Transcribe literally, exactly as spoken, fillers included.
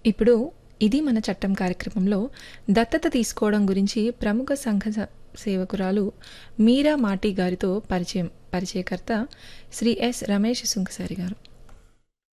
ఇప్పుడు ఇది మన చట్టం కార్యక్రమంలో దత్తత తీసుకోవడం గురించి ప్రముఖ సంఘ స- సేవకురాలు మీరా మాటి గారితో పరిచయం. పరిచయకర్త శ్రీ ఎస్ రమేష్ సుంకసారి గారు.